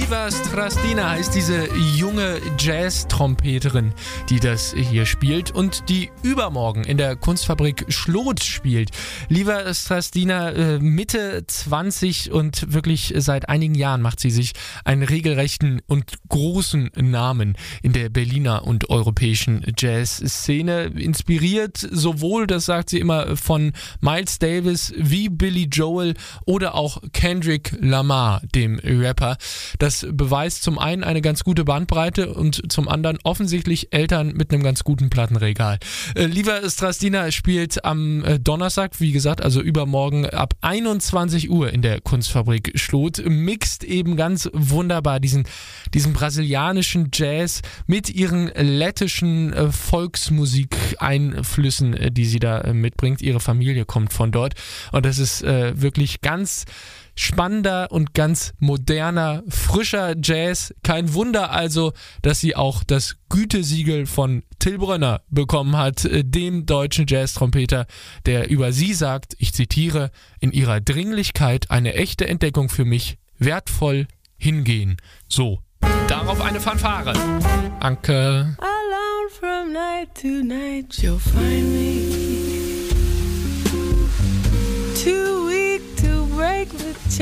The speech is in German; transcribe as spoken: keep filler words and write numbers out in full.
Liva Strasdina heißt diese junge Jazz-Trompeterin, die das hier spielt und die übermorgen in der Kunstfabrik Schloth spielt. Liva Strasdina, äh, Mitte zwanzig und wirklich seit einigen Jahren macht sie sich einen regelrechten und großen Namen in der Berliner und europäischen Jazz-Szene. Inspiriert sowohl, das sagt sie immer, von Miles Davis wie Billy Joel oder auch Kendrick Lamar, dem Rapper. Das beweist zum einen eine ganz gute Bandbreite und zum anderen offensichtlich Eltern mit einem ganz guten Plattenregal. Äh, Liva Strasdina spielt am äh, Donnerstag, wie gesagt, also übermorgen ab einundzwanzig Uhr in der Kunstfabrik Schloth, mixt eben ganz wunderbar diesen, diesen brasilianischen Jazz mit ihren lettischen äh, Volksmusik-Einflüssen, äh, die sie da äh, mitbringt. Ihre Familie kommt von dort und das ist äh, wirklich ganz spannender und ganz moderner, frischer Jazz. Kein Wunder also, dass sie auch das Gütesiegel von Till Brönner bekommen hat, dem deutschen Jazz-Trompeter, der über sie sagt, ich zitiere, in ihrer Dringlichkeit eine echte Entdeckung für mich, wertvoll hingehen. So, darauf eine Fanfare. Anke. Alone from night to night, you'll find me too weak to break the chain.